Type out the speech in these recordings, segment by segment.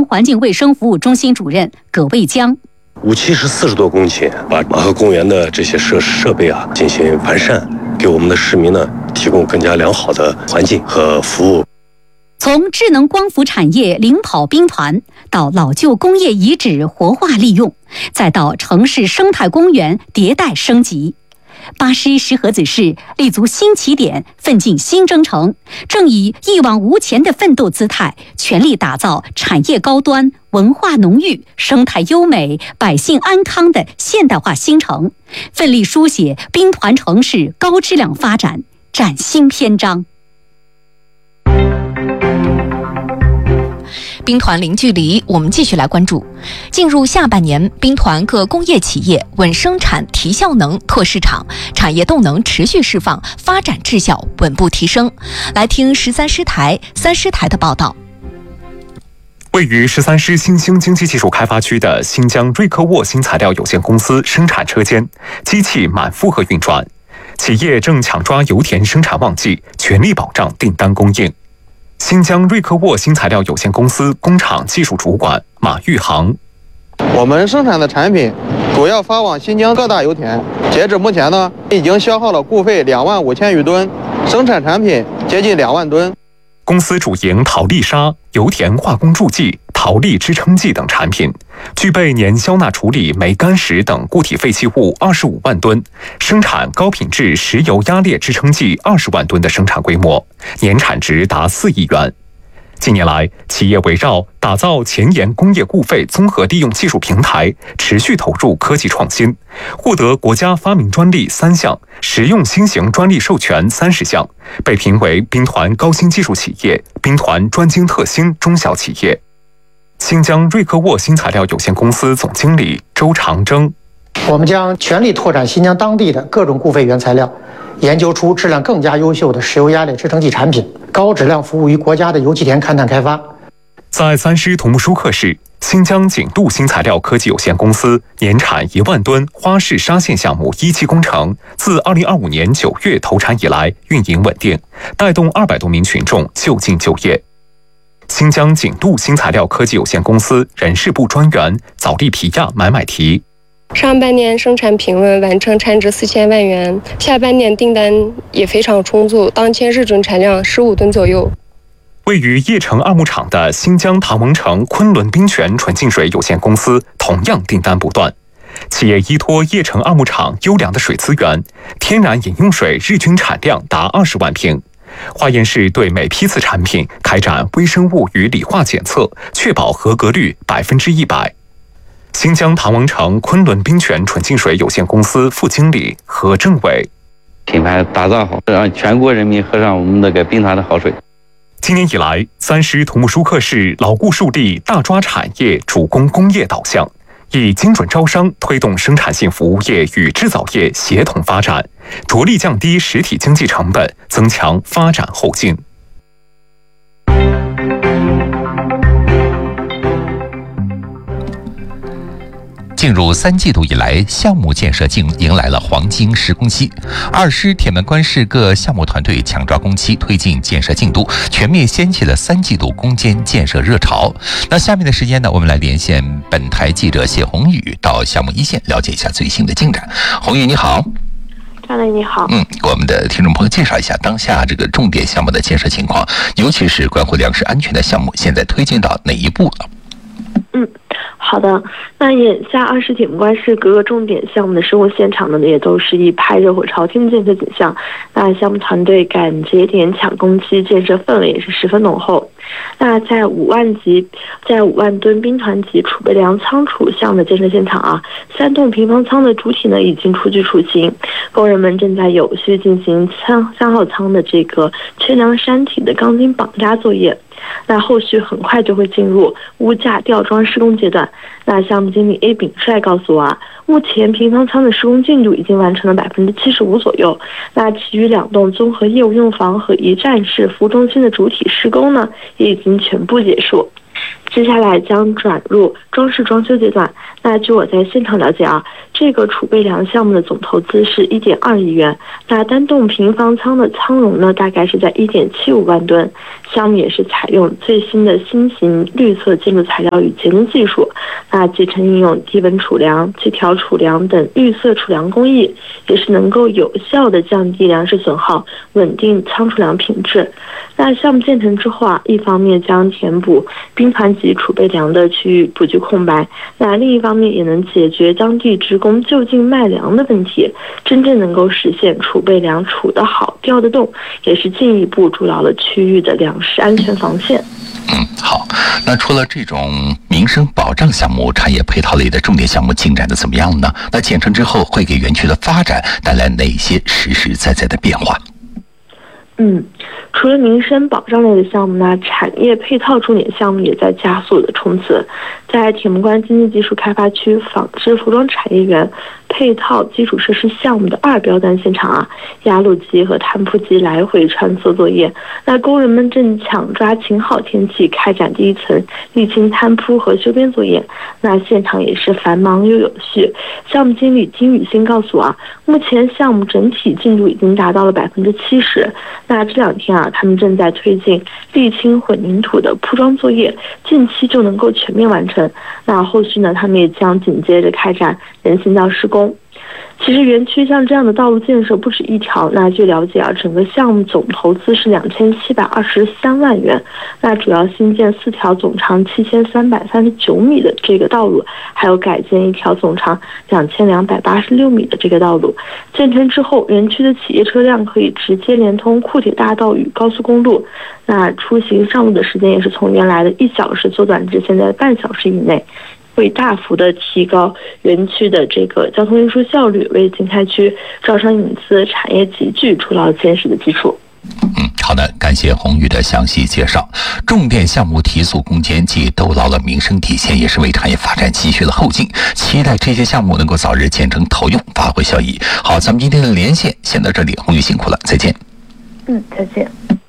环境卫生服务中心主任葛卫江。 无期是40多公顷，把马河公园的这些设备进行完善，给我们的市民呢提供更加良好的环境和服务。 从智能光伏产业领跑兵团，到老旧工业遗址活化利用，再到城市生态公园迭代升级。巴师石河子市立足新起点，奋进新征程，正以一往无前的奋斗姿态，全力打造产业高端、文化浓郁、生态优美、百姓安康的现代化新城，奋力书写兵团城市高质量发展崭新篇章。 兵团零距离，我们继续来关注。进入下半年，兵团各工业企业稳生产、提效能、拓市场，产业动能持续释放，发展质效稳步提升。来听13师台3师台的报道。 位于13师新兴经济技术开发区的新疆瑞克沃新材料有限公司生产车间，机器满负荷运转，企业正抢抓油田生产旺季，全力保障订单供应。新疆瑞克沃新材料有限公司工厂技术主管马玉航： 我们生产的产品主要发往新疆各大油田，截止目前呢，已经消耗了固废25000余吨，生产产品接近2万吨。 公司主营陶粒砂、油田化工助剂、陶粒支撑剂等产品，具备年消纳处理煤干石等固体废弃物25万吨，生产高品质石油压裂支撑剂20万吨的生产规模，年产值达4亿元。近年来，企业围绕打造前沿工业固废综合利用技术平台，持续投入科技创新，获得国家发明专利3项，实用新型专利授权30项，被评为兵团高新技术企业、兵团专精特新中小企业。新疆瑞克沃新材料有限公司总经理周长征： 我们将全力拓展新疆当地的各种固废原材料，研究出质量更加优秀的石油压裂支撑剂产品，高质量服务于国家的油气田勘探开发。 在3师图木舒克市，新疆景度新材料科技有限公司年产1万吨花式纱线项目1期工程，自2025年9月投产以来运营稳定，带动200多名群众就近就业。新疆景度新材料科技有限公司人事部专员早利皮亚买提： 上半年生产平稳，完成产值4000万元，下半年订单也非常充足，当前日均产量15吨左右。 位于叶城二牧场的新疆唐蒙城昆仑冰泉纯净水有限公司同样订单不断，企业依托叶城二牧场优良的水资源，天然饮用水日均产量达20万瓶。化验室对每批次产品开展微生物与理化检测，确保合格率100%。新疆唐蒙城昆仑冰泉纯净水有限公司副经理何政伟： 品牌打造好，让全国人民喝上我们那个兵团的好水。 今年以来，3师图木舒克市牢固树立大抓产业、主攻工业导向，以精准招商推动生产性服务业与制造业协同发展，着力降低实体经济成本，增强发展后劲。 进入3季度以来，项目建设竟迎来了黄金施工期。2师铁门关市各项目团队抢抓工期，推进建设进度，全面掀起了3季度攻坚建设热潮。那下面的时间呢，我们来连线本台记者谢宏宇到项目一线了解一下最新的进展。宏宇你好。 张磊你好。 给我们的听众朋友介绍一下当下这个重点项目的建设情况，尤其是关乎粮食安全的项目，现在推进到哪一步了？ 好的，那眼下2师铁门关市各个重点项目的施工现场呢，也都是一派热火朝天的建设景象。那项目团队赶节点抢工期，建设氛围也是十分浓厚。那在5万吨兵团级储备粮仓储项的建设现场啊，3栋平方舱的主体呢已经出具雏形，工人们正在有序进行3号舱的这个缺粮山体的钢筋绑扎作业。那后续很快就会进入屋架吊装施工阶段。那项目经理 A 炳帅告诉我啊，目前平方舱的施工进度已经完成了75%左右。那其余2栋综合业务用房和一站式服务中心的主体施工呢，也已经全部结束。 接下来将转入装饰装修阶段。那据我在现场了解啊，这个储备粮项目的总投资是1.2亿元。那单栋平方舱的舱容呢，大概是在1.75万吨。项目也是采用最新的新型绿色建筑材料与节能技术，那集成应用低温储粮、气调储粮等绿色储粮工艺，也是能够有效的降低粮食损耗，稳定仓储粮品质。那项目建成之后啊，一方面将填补兵团级储备粮的区域补具空白，那另一方面也能解决当地职工就近卖粮的问题，真正能够实现储备粮储得好、调得动，也是进一步筑牢了区域的粮食安全防线。 好，那除了这种民生保障项目，产业配套类的重点项目进展的怎么样呢？那建成之后会给园区的发展带来哪些实实在在的变化？ 除了民生保障类的项目呢，产业配套重点项目也在加速的冲刺。在铁木关经济技术开发区纺织服装产业园配套基础设施项目的2标单现场啊，压路机和摊铺机来回穿梭作业。那工人们正抢抓晴好天气开展第一层沥青摊铺和修边作业。那现场也是繁忙又有序。项目经理金宇新告诉我啊，目前项目整体进度已经达到了70%。那这2天啊，他们正在推进沥青混凝土的铺装作业，近期就能够全面完成。那后续呢，他们也将紧接着开展人行道施工。其实园区像这样的道路建设不止一条，那据了解啊，整个项目总投资是2723万元，那主要新建4条总长7339米的这个道路，还有改建1条总长2286米的这个道路。建成之后，园区的企业车辆可以直接连通库铁大道与高速公路，那出行上路的时间也是从原来的1小时缩短至现在的半小时以内，会大幅的提高园区的这个交通运输效率，为经开区招商引资产业集聚筑牢坚实的基础。 好的，感谢宏宇的详细介绍。重点项目提速攻坚，既兜牢了民生底线，也是为产业发展积蓄了后劲。期待这些项目能够早日建成投用，发挥效益。好，咱们今天的连线先到这里，宏宇辛苦了，再见。 再见。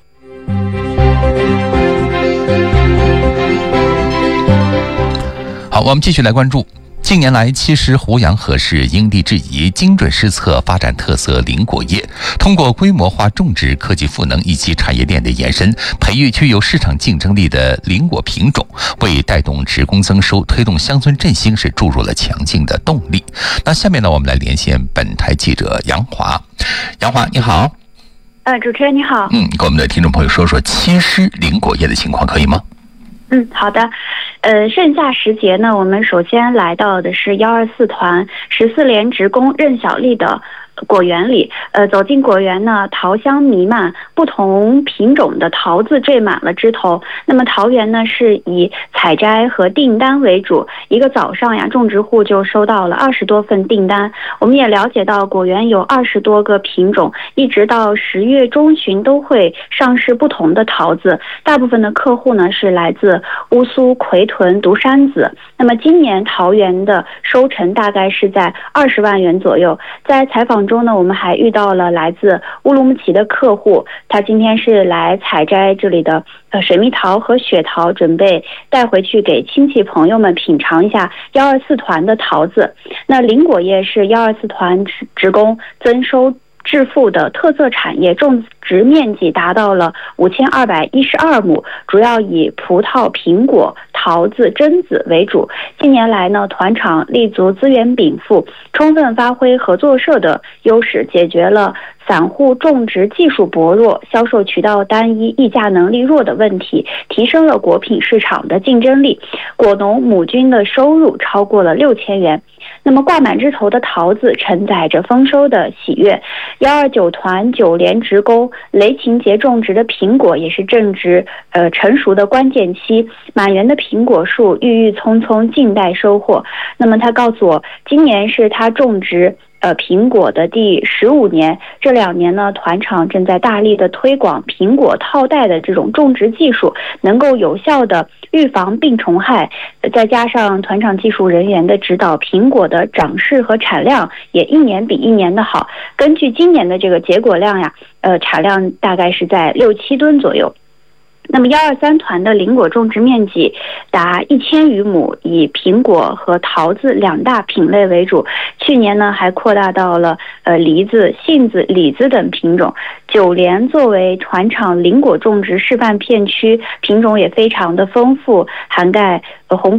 好，我们继续来关注。近年来，其实胡杨合适，因地制宜，精准施策，发展特色林果业。通过规模化种植、科技赋能以及产业链的延伸，培育具有市场竞争力的林果品种，为带动职工增收、推动乡村振兴是注入了强劲的动力。那下面呢，我们来连线本台记者杨华。杨华，你好。 主持人你好。 给我们的听众朋友说说七师林果业的情况，可以吗？ 好的。盛夏时节呢，我们首先来到的是124团14连职工任小丽的果园里。走进果园呢，桃香弥漫，不同品种的桃子缀满了枝头。那么桃园呢，是以采摘和订单为主。一个早上呀，种植户就收到了20多份订单。我们也了解到，果园有20多个品种，一直到10月中旬都会上市不同的桃子。大部分的客户呢，是来自乌苏、奎屯、独山子。那么今年桃园的收成大概是在20万元左右。在采访中呢，我们还遇到了来自乌鲁木齐的客户，他今天是来采摘这里的水蜜桃和雪桃，准备带回去给亲戚朋友们品尝一下124团的桃子。那林果业是124团职工增收致富的特色产业，种植面积达到了5212亩，主要以葡萄、苹果、桃子、榛子为主。近年来呢，团厂立足资源禀赋，充分发挥合作社的优势，解决了散户种植技术薄弱、销售渠道单一、议价能力弱的问题，提升了果品市场的竞争力。果农亩均的收入超过了6000元。那么挂满枝头的桃子承载着丰收的喜悦。129团9连职工雷霆节种植的苹果也是正值成熟的关键期，满园的苹果树郁郁葱葱，静待收获。那么他告诉我，今年是他种植苹果的第15年。这2年呢，团厂正在大力的推广苹果套袋的这种种植技术，能够有效的预防病虫害，再加上团厂技术人员的指导，苹果的长势和产量也一年比一年的好。根据今年的这个结果量呀，产量大概是在6-7吨左右。 那么123团的林果种植面积达1000余亩，以苹果和桃子2大品类为主。去年呢还扩大到了梨子、杏子、李子等品种。九莲作为团场林果种植示范片区，品种也非常的丰富，涵盖红